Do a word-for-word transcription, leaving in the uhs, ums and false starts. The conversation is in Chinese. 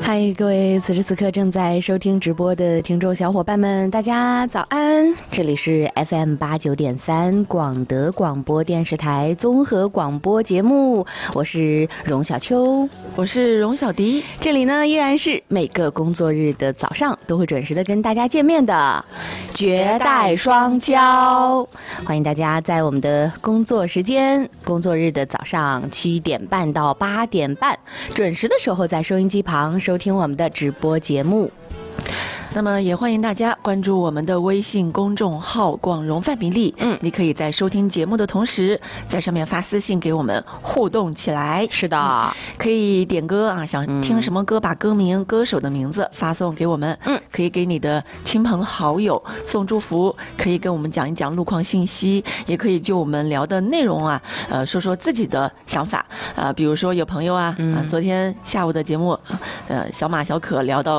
嗨，各位此时此刻正在收听直播的听众小伙伴们，大家早安！这里是 F M 八九点三广德广播电视台综合广播节目，我是荣小秋， 我是荣小迪。 这里呢依然是每个工作日的早上都会准时的跟大家见面的绝代双骄，欢迎大家在我们的工作时间，工作日的早上七点半到八点半，准时的时候在收音机旁收听我们的直播节目。 那么也欢迎大家关注我们的微信公众号广荣范米粒，嗯，你可以在收听节目的同时，在上面发私信给我们互动起来。 是的， 嗯、可以点歌啊，想听什么歌，把歌名、歌手的名字发送给我们。嗯，可以给你的亲朋好友送祝福，可以跟我们讲一讲路况信息，也可以就我们聊的内容啊，呃，说说自己的想法啊、呃，比如说有朋友啊，嗯、呃，昨天下午的节目，呃，小马小可聊到